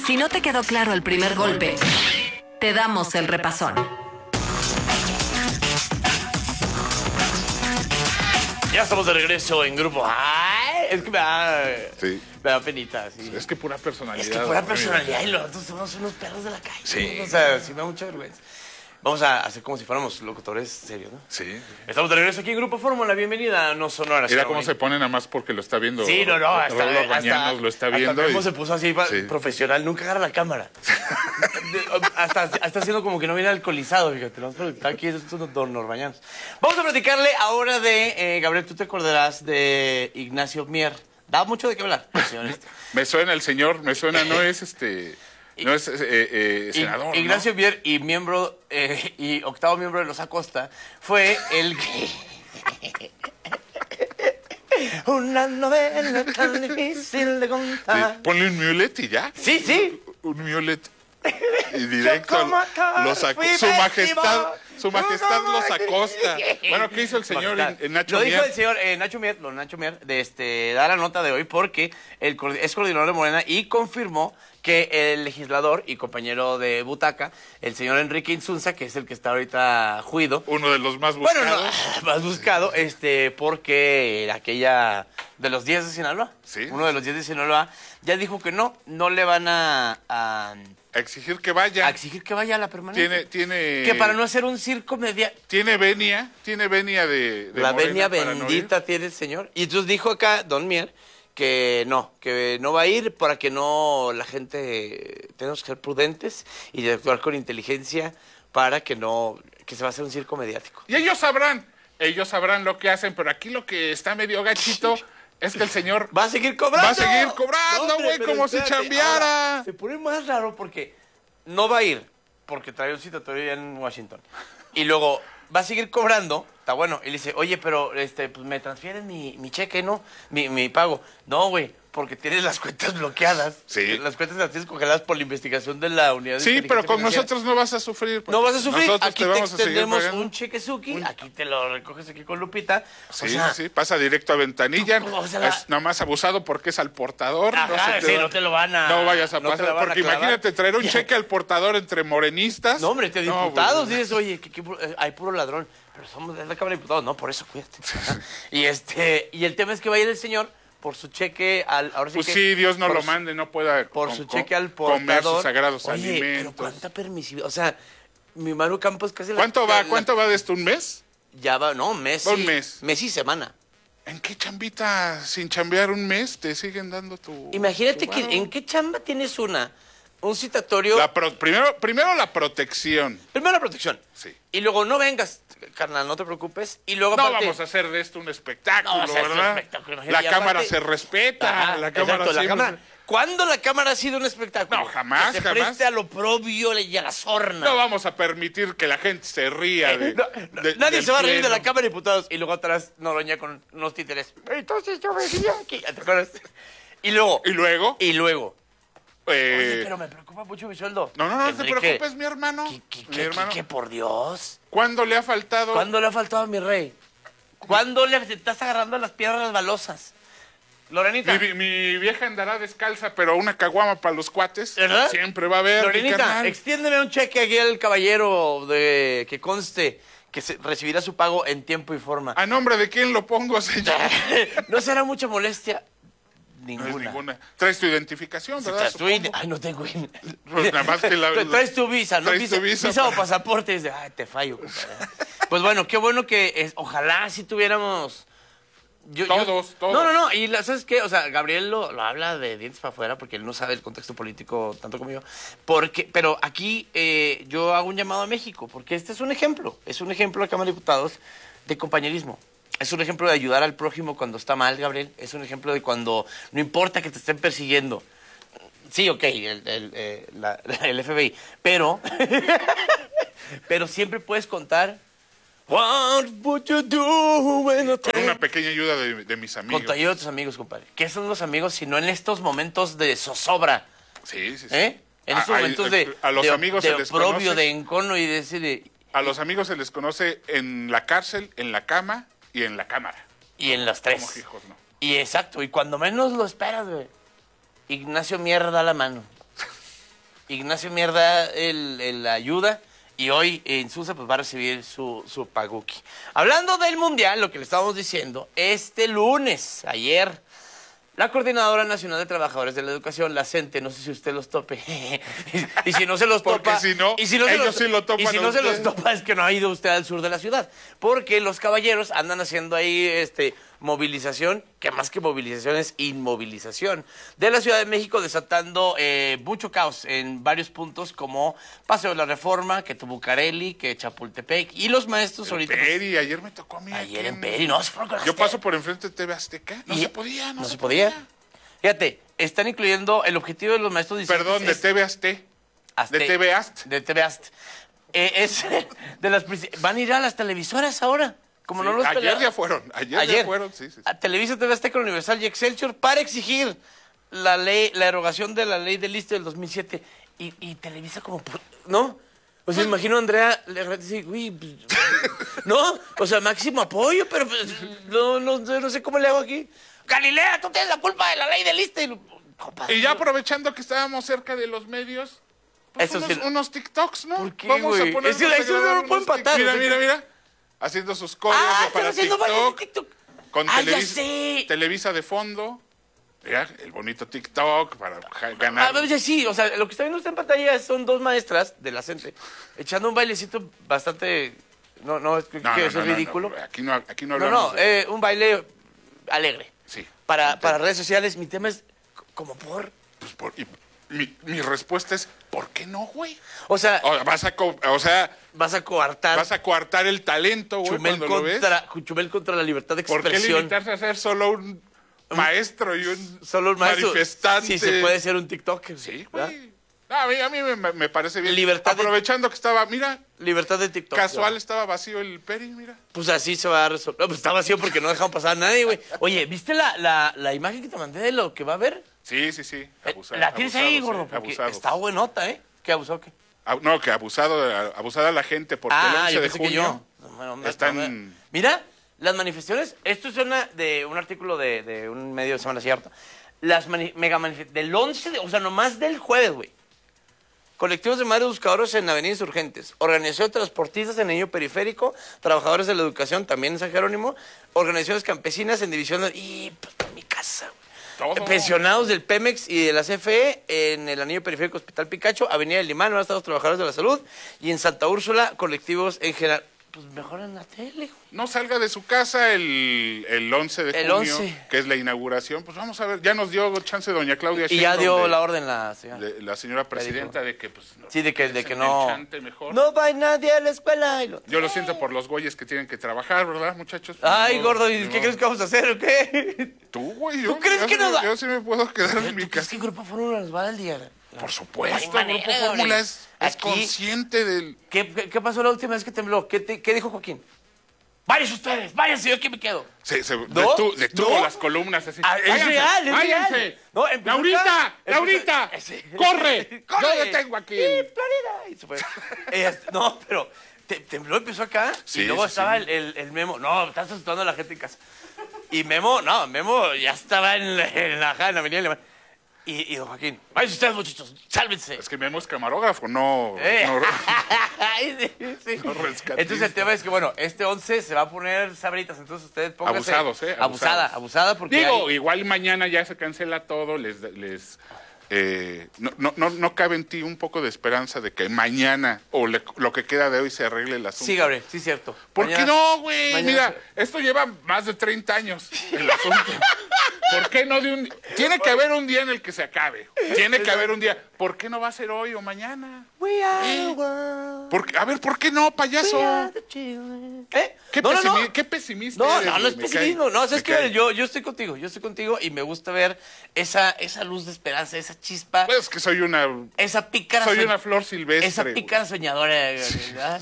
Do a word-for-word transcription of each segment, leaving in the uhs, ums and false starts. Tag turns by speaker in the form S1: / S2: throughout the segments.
S1: Si no te quedó claro el primer golpe, te damos el repasón.
S2: Ya estamos de regreso en grupo. Ay, es que me da,
S3: sí.
S2: me da penita. Sí.
S3: Es que pura personalidad.
S2: Es que pura
S3: amigo.
S2: personalidad y los otros somos unos perros de la calle.
S3: Sí.
S2: O sea, sí me da mucha vergüenza. Vamos a hacer como si fuéramos locutores serios, ¿no?
S3: Sí.
S2: Estamos de regreso aquí en Grupo Fórmula. Bienvenida, no Sonora.
S3: Mira cómo se pone nada más porque lo está viendo.
S2: Sí, no, no, hasta,
S3: Raúl Orbañanos
S2: hasta,
S3: lo está
S2: hasta
S3: viendo.
S2: Memo
S3: y...
S2: se puso así
S3: sí.
S2: profesional, nunca agarra la cámara. hasta, hasta haciendo como que no viene alcoholizado, fíjate. ¿No? Está aquí, es don Orbañanos. Vamos a platicarle ahora de, eh, Gabriel, tú te acordarás de Ignacio Mier. Da mucho de qué hablar, señor.
S3: Me suena el señor, me suena, no es este... No es eh, eh, senador,
S2: Ignacio
S3: ¿no?
S2: Mier y miembro eh, y octavo miembro de los Acosta fue el que... Una novela tan difícil de contar.
S3: Sí, ponle un mulet y ya.
S2: Sí, sí.
S3: Un mulet. Y directo.
S2: Yo como actor
S3: Los ac-
S2: fui
S3: su
S2: pésimo.
S3: majestad, su majestad
S2: Tú
S3: los
S2: como-
S3: acosta. Bueno, ¿qué hizo el señor
S2: Majestad.
S3: en, en Nacho
S2: Lo dijo
S3: Mier?
S2: el señor eh, Nacho Mier, lo Nacho Mier, de este, da la nota de hoy porque el, co- es coordinador de Morena y confirmó que el legislador y compañero de butaca, el señor Enrique Insunza, que es el que está ahorita juido,
S3: Uno de los más buscados.
S2: bueno, no, más buscado, este, porque aquella de los diez de Sinaloa,
S3: Sí.
S2: uno de los diez de Sinaloa, ya dijo que no, no le van a, a,
S3: A exigir que vaya.
S2: a exigir que vaya a la permanente.
S3: Tiene, tiene...
S2: Que para no hacer un circo media...
S3: Tiene venia, tiene venia de, de
S2: La
S3: Morena
S2: venia
S3: para no ir.
S2: bendita tiene el señor. Y entonces dijo acá Don Mier que no, que no va a ir para que no la gente... Tenemos que ser prudentes y de actuar con inteligencia para que no... que se va a hacer un circo mediático.
S3: Y ellos sabrán, ellos sabrán lo que hacen, pero aquí lo que está medio gachito es que el señor
S2: Va a seguir cobrando.
S3: va a seguir cobrando,
S2: hombre,
S3: güey,
S2: pero
S3: como si
S2: espérate,
S3: chambeara.
S2: ahora, se pone más raro porque no va a ir, porque trae un citatorio ya en Washington. Y luego va a seguir cobrando, está bueno. Y le dice, oye, pero este, pues me transfieren mi, mi cheque, ¿no? Mi, mi pago. No, güey, porque tienes las cuentas bloqueadas.
S3: Sí.
S2: Las cuentas las tienes congeladas por la investigación de la unidad de
S3: Sí,
S2: inteligencia
S3: pero con
S2: financiera.
S3: nosotros no vas a sufrir.
S2: No vas a sufrir,
S3: Nosotros
S2: aquí
S3: te
S2: te,
S3: vamos a seguir
S2: extendemos
S3: pagando.
S2: un cheque Suki, aquí te lo recoges aquí con Lupita.
S3: Sí,
S2: o sea,
S3: sí, pasa directo a ventanilla.
S2: tú, o sea, la-
S3: Es nomás abusado porque es al portador.
S2: Ajá,
S3: se
S2: sí,
S3: va-
S2: no te lo van a-
S3: No vayas a
S2: no te
S3: pasar,
S2: la van a
S3: porque
S2: clavar.
S3: imagínate traer un
S2: Ya.
S3: cheque al portador entre morenistas.
S2: No, hombre, te
S3: No,
S2: diputados
S3: pues,
S2: dices, oye, que, que pu- eh, hay puro ladrón. Pero somos de la Cámara de Diputados, no, por eso, cuídate. Ajá. y este, y el tema es que va a ir el señor por su cheque al... Ahora sí
S3: Pues
S2: que,
S3: sí, Dios no
S2: por
S3: lo
S2: su-
S3: mande, no pueda
S2: Por
S3: com-
S2: su
S3: com-
S2: cheque al
S3: comer
S2: portador.
S3: sus sagrados
S2: Oye,
S3: alimentos.
S2: pero cuánta permisividad. O sea, mi Maru Campos casi... la-
S3: ¿Cuánto va?
S2: la-
S3: ¿Cuánto va de esto? ¿Un mes?
S2: Ya va, no, mes.
S3: Va un
S2: y-
S3: mes.
S2: Mes y semana.
S3: ¿En qué chambita sin chambear un mes te siguen dando tu...
S2: Imagínate
S3: tu
S2: que,
S3: varo?
S2: ¿en qué chamba tienes una? Un citatorio...
S3: La pro- primero, primero la protección.
S2: Primero la protección.
S3: Sí.
S2: Y luego no vengas, carnal, no te preocupes. Y luego
S3: No
S2: aparte-
S3: vamos a hacer de esto un espectáculo,
S2: No, o sea, es un
S3: ¿verdad?
S2: espectáculo,
S3: La
S2: imagínate, y
S3: cámara
S2: aparte-
S3: se respeta.
S2: Ajá,
S3: la cámara
S2: exacto, la
S3: siempre-
S2: cámara. ¿Cuándo la cámara ha sido un espectáculo?
S3: No, jamás,
S2: que se
S3: jamás.
S2: preste a lo propio y a la sorna.
S3: No vamos a permitir que la gente se ría de,
S2: No, no,
S3: de-
S2: nadie
S3: del
S2: se va a reír de
S3: pleno.
S2: la Cámara de Diputados. Y luego atrás Noroña con unos títeres. Entonces yo venía aquí. ¿Te acuerdas? Y luego.
S3: Y luego,
S2: Y luego.
S3: eh,
S2: Oye, pero me preocupa mucho mi sueldo.
S3: no, no, no te
S2: Enrique,
S3: preocupes, mi hermano.
S2: ¿Qué, qué,
S3: mi
S2: qué,
S3: hermano.
S2: qué, qué, por Dios?
S3: ¿Cuándo le ha faltado?
S2: ¿Cuándo le ha faltado a mi rey? ¿Cuándo le te estás agarrando las piedras balosas? Lorenita.
S3: Mi, mi vieja andará descalza, pero una caguama para los cuates
S2: ¿Verdad?
S3: siempre va a haber, mi
S2: Lorenita,
S3: carnal.
S2: extiéndeme un cheque aquí al caballero de que conste que se- recibirá su pago en tiempo y forma.
S3: ¿A nombre de quién lo pongo, señor?
S2: ¿No será mucha molestia?
S3: No
S2: Ninguna.
S3: es ninguna. Traes tu identificación,
S2: Si
S3: ¿verdad?
S2: traes tu
S3: Supongo.
S2: I N E. Ay, no tengo I N E.
S3: Pues nada más que la-
S2: Tra- Traes tu visa, ¿no?
S3: traes
S2: Visa,
S3: tu visa
S2: visa o
S3: para-
S2: pasaporte. Y dice, ay, te fallo, compadre. Pues bueno, qué bueno que es, ojalá si tuviéramos... yo- yo-
S3: Todos, todos.
S2: No, no, no. Y la- ¿sabes qué? O sea, Gabriel lo, lo habla de dientes para afuera porque él no sabe el contexto político tanto como yo. Porque, pero aquí eh, yo hago un llamado a México porque este es un ejemplo. Es un ejemplo de la Cámara de Diputados de compañerismo. Es un ejemplo de ayudar al prójimo cuando está mal, Gabriel. Es un ejemplo de cuando no importa que te estén persiguiendo. Sí, ok, el, el, eh, la- el F B I. Pero, pero siempre puedes contar. What would you do when I
S3: Con una pequeña ayuda de, de mis amigos.
S2: Con tu ayuda de tus amigos, compadre. ¿Qué son los amigos si no en estos momentos de zozobra?
S3: Sí, sí, sí.
S2: ¿Eh? En
S3: A-
S2: estos
S3: a-
S2: momentos de,
S3: a los
S2: de,
S3: amigos
S2: de
S3: se les
S2: oprobio,
S3: conoce-
S2: de encono y de ese de...
S3: A los amigos se les conoce en la cárcel, en la cama y en la cámara.
S2: Y en las
S3: Como
S2: tres.
S3: hijos, ¿no?
S2: Y exacto, y cuando menos lo esperas, güey. Ignacio Mier da la mano. Ignacio Mierda el, el ayuda. Y hoy en Susa pues va a recibir su, su paguki. Hablando del Mundial, lo que le estábamos diciendo, este lunes, ayer, la Coordinadora Nacional de Trabajadores de la Educación, la CENTE, no sé si usted los tope. Y si no se los
S3: Porque
S2: topa...
S3: si no,
S2: y si no se
S3: ellos
S2: los,
S3: sí lo topan
S2: Y si
S3: a
S2: no se los
S3: usted.
S2: topa es que no ha ido usted al sur de la ciudad. Porque los caballeros andan haciendo ahí este, movilización, que más que movilización es inmovilización, de la Ciudad de México, desatando eh, mucho caos en varios puntos como Paseo de la Reforma, que Tubucareli, que Chapultepec. Y los maestros
S3: El
S2: ahorita... pues,
S3: Peri, ayer me tocó a mí.
S2: ayer
S3: aquí
S2: en Peri, no, se fueron con las
S3: Yo
S2: te-
S3: paso por enfrente de T V Azteca. No
S2: y-
S3: se podía, no,
S2: no
S3: se,
S2: se podía.
S3: podía.
S2: Fíjate, están incluyendo el objetivo de los maestros discentes
S3: Perdón, de
S2: es-
S3: T V Azte.
S2: Azte-
S3: De T V Ast.
S2: De T V Ast. Eh, es de las princi- van a ir a las televisoras ahora. Como
S3: Sí,
S2: no los
S3: ayer
S2: pelea-
S3: ya fueron, ayer,
S2: Ayer.
S3: ya fueron, sí, sí. sí.
S2: A Televisa, T V Azteca, Universal y Excelsior para exigir la ley, la erogación de la ley del liste del dos mil siete. Y, y Televisa como, por- ¿no? O sea, imagino a Andrea le dice, uy, pues, no, o sea, máximo apoyo, pero pues, no, no, sé- no sé cómo le hago aquí. Galilea, tú tienes la culpa de la ley del liste. Y, lo- compadre,
S3: Y ya aprovechando que estábamos cerca de los medios, pues
S2: Eso
S3: unos,
S2: sí.
S3: unos TikToks, ¿no?
S2: ¿Por qué,
S3: Vamos
S2: güey?
S3: a poner
S2: Es que eso no lo puedo empatar,
S3: Mira,
S2: o sea,
S3: mira,
S2: que-
S3: mira. Haciendo sus códigos
S2: Ah, están
S3: para
S2: haciendo bailes de
S3: TikTok.
S2: TikTok.
S3: Con
S2: Ah, ya
S3: Televisa,
S2: sé.
S3: Televisa de fondo. Mira, el bonito TikTok para ja-
S2: Ah,
S3: ganar.
S2: pues, sí, o sea, lo que está viendo usted en pantalla son dos maestras de la CENTE echando un bailecito bastante... No, no, es que
S3: No,
S2: quiero
S3: no,
S2: ser
S3: no, no,
S2: ridículo.
S3: no, Aquí no, aquí no
S2: No,
S3: hablamos
S2: no,
S3: de-
S2: eh, un baile alegre.
S3: Sí.
S2: Para,
S3: Entiendo.
S2: para redes sociales, mi tema es c- como por...
S3: Pues por- y mi, mi respuesta es, ¿por qué no, güey?
S2: O sea,
S3: O, vas a, co- o sea,
S2: vas a coartar
S3: vas a coartar el talento, güey,
S2: Chumel
S3: cuando lo ves.
S2: contra, Chumel contra la libertad de
S3: ¿Por qué
S2: expresión.
S3: limitarse a ser solo un maestro y un
S2: Solo un maestro.
S3: manifestante?
S2: Sí, se puede ser un TikTok.
S3: Sí,
S2: ¿verdad?
S3: güey. No, a mí, a mí me, me parece bien.
S2: Libertad de-
S3: Aprovechando que estaba, mira,
S2: Libertad de TikTok.
S3: casual
S2: ¿verdad?
S3: estaba vacío el Peri, mira.
S2: Pues así se va a resolver. No, pues está vacío porque no dejaron pasar a nadie, güey. Oye, ¿viste la, la, la imagen que te mandé de lo que va a haber?
S3: Sí, sí, sí.
S2: Eh,
S3: Abusado,
S2: la tienes ahí,
S3: abusados,
S2: gordo,
S3: sí,
S2: porque
S3: abusados.
S2: está buenota, ¿eh? ¿Qué abusado qué?
S3: Ah, no, que abusado, abusada la gente porque el
S2: Ah,
S3: once
S2: yo
S3: de
S2: pensé que
S3: junio
S2: yo. Bueno, me-
S3: están...
S2: me- Mira, las manifestaciones, esto es una, de un artículo de, de un medio de Semana Cierta. Las mani- mega manifestaciones, del once, de, o sea, nomás del jueves, güey. Colectivos de madres buscadores en avenidas urgentes. Organización de transportistas en el Niño Periférico. Trabajadores de la educación también en San Jerónimo. Organizaciones campesinas en división... de- Y pues, en mi casa, güey.
S3: Todo.
S2: Pensionados del Pemex y de la C F E en el anillo periférico Hospital Picacho, Avenida del Limán, Nuevos Estados Trabajadores de la Salud, y en Santa Úrsula, colectivos en general. Pues mejor en la tele, güey.
S3: No salga de su casa el, el once de
S2: El
S3: junio,
S2: once.
S3: que es la inauguración. Pues vamos a ver, ya nos dio chance doña Claudia
S2: Y ya
S3: Sheinbaum
S2: dio
S3: de-
S2: la orden la señora.
S3: de- la señora presidenta de que pues
S2: Sí, de que, de
S3: es
S2: que
S3: el
S2: no.
S3: chante mejor.
S2: No va nadie a la escuela. y lo-
S3: Yo lo siento por los güeyes que tienen que trabajar, ¿verdad, muchachos?
S2: Ay,
S3: Ni modo,
S2: gordo, ¿y
S3: ni
S2: qué
S3: modo.
S2: crees que vamos a hacer o qué?
S3: Tú, güey, yo,
S2: ¿Tú crees
S3: yo
S2: que
S3: sí
S2: nos
S3: me-
S2: da-
S3: yo sí me puedo quedar en mi
S2: ¿Tú crees
S3: casa.
S2: que Grupo Fórmula nos va a dar el día?
S3: Por supuesto,
S2: No hay manera,
S3: Grupo Fórmula
S2: Gabriel.
S3: es, es
S2: Aquí-
S3: consciente del...
S2: ¿Qué, qué, qué pasó la última vez que tembló? ¿Qué, te- qué dijo Joaquín? Váyanse ustedes, váyanse, yo aquí me quedo.
S3: Se, se
S2: ¿No?
S3: detu- detuvo
S2: ¿No?
S3: las columnas así.
S2: Ah, es
S3: Váyanse,
S2: real, es
S3: váyanse.
S2: real. No, empezó
S3: Laurita,
S2: acá, empezó-
S3: Laurita,
S2: Sí.
S3: corre.
S2: ¡Corre!
S3: Yo detengo aquí.
S2: ¡Sí, Florida! Y se fue. Ella- no, pero te- tembló, empezó acá
S3: Sí,
S2: y luego
S3: sí,
S2: estaba
S3: sí.
S2: El, el, el Memo. No, estás asustando a la gente en casa. Y Memo, no, Memo ya estaba en la, en la, en la avenida Alemán. Y, y don Joaquín, váyanse ustedes, muchachos, sálvense.
S3: Es que Memo es camarógrafo, no...
S2: Eh.
S3: no-
S2: Ay, sí, sí.
S3: No rescatista.
S2: Entonces el tema es que, bueno, este once se va a poner sabritas, entonces ustedes pónganse...
S3: Abusados, ¿eh?
S2: Abusada,
S3: Abusados.
S2: abusada porque
S3: Digo,
S2: hay-
S3: igual mañana ya se cancela todo, les... les eh, no, no, no, no cabe en ti un poco de esperanza de que mañana o le- lo que queda de hoy se arregle el asunto.
S2: Sí, Gabriel, sí, cierto.
S3: ¿Por
S2: Mañana-
S3: qué no, güey?
S2: mañana
S3: Mira,
S2: se-
S3: esto lleva más de treinta años el asunto. ¿Por qué no de un Tiene que haber un día en el que se acabe. Tiene que haber un día. ¿Por qué no va a ser hoy o mañana?
S2: We are
S3: ¿Eh?
S2: the world.
S3: ¿Por qué? A ver, ¿por qué no,
S2: We
S3: payaso?
S2: are the children. ¿Eh?
S3: ¿Qué,
S2: No, no,
S3: pesimi-
S2: no.
S3: qué pesimista
S2: No,
S3: eres,
S2: no, no es
S3: güey, me
S2: pesimismo.
S3: cae,
S2: No, sabes
S3: me
S2: que
S3: cae.
S2: yo, yo estoy contigo, yo estoy contigo y me gusta ver esa, esa luz de esperanza, esa chispa,
S3: Pues que soy una...
S2: esa pícara.
S3: Soy
S2: soñ-
S3: una flor silvestre.
S2: Esa
S3: güey.
S2: pícara soñadora, ¿verdad?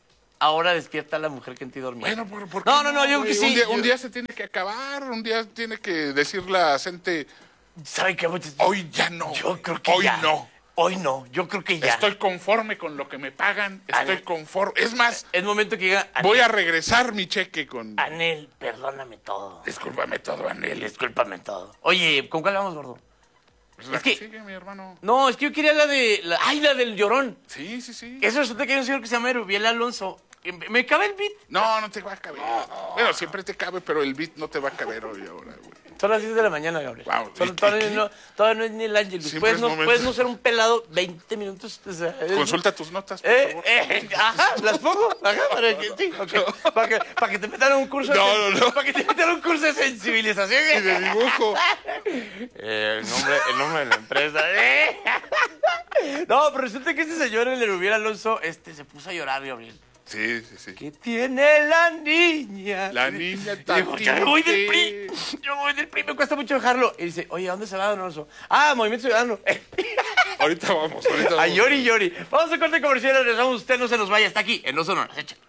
S2: Ahora despierta la mujer que en ti dormía.
S3: Bueno, ¿por, por qué
S2: No, no, no, yo
S3: güey?
S2: creo que
S3: Un
S2: sí,
S3: día,
S2: yo-
S3: un día se tiene que acabar, un día tiene que decir la gente,
S2: ¿Saben qué? Muchachos?
S3: hoy ya no.
S2: Yo
S3: güey,
S2: creo que
S3: hoy
S2: ya.
S3: no.
S2: Hoy no, yo creo que ya.
S3: Estoy conforme con lo que me pagan, estoy
S2: Anel.
S3: conforme. Es más,
S2: Es momento que diga, Anel,
S3: voy a regresar mi cheque con...
S2: Anel, perdóname todo.
S3: Discúlpame todo, Anel.
S2: Discúlpame todo. Oye, ¿con cuál vamos, gordo?
S3: Pues la
S2: Es
S3: que
S2: que-
S3: sigue, mi hermano.
S2: No, es que yo quería la de... La, ¡Ay, la del Llorón!
S3: Sí, sí, sí.
S2: Eso resulta que hay un señor que se llama Erubiel Alonso. ¿Me cabe el beat?
S3: No, no te va a caber. Bueno, siempre te cabe, pero el beat no te va a caber hoy ahora, güey.
S2: Son las diez de la mañana, Gabriel.
S3: Wow,
S2: Solo-
S3: ¿y
S2: todavía,
S3: qué?
S2: no, todavía no es ni el Ángelus.
S3: Siempre
S2: Puedes
S3: es
S2: no,
S3: momento.
S2: puedes no ser un pelado veinte minutos. O sea, es-
S3: Consulta tus notas, por
S2: Eh,
S3: favor.
S2: eh, ajá, ¿las pongo? Ajá, para que, sí, ok. Para que, para que te metan a un curso
S3: No,
S2: de,
S3: no, no.
S2: Para que te metan a un curso de sensibilización.
S3: Y de dibujo.
S2: Eh, el, nombre, el nombre de la empresa. eh. No, pero resulta que este señor, el Erubiel Alonso, este, se puso a llorar, Gabriel.
S3: Sí, sí, sí.
S2: ¿Qué tiene la niña?
S3: La niña
S2: Y dijo, yo me voy del P R I.
S3: triste.
S2: Yo me voy del P R I, me cuesta mucho dejarlo. Y dice, oye, ¿a dónde se va, don Alonso? Ah, Movimiento Ciudadano.
S3: Ahorita vamos, ahorita
S2: A
S3: vamos.
S2: llori, llori. Vamos a corte comercial, regresamos. Usted no se nos vaya, está aquí, en No Son Horas. Échale.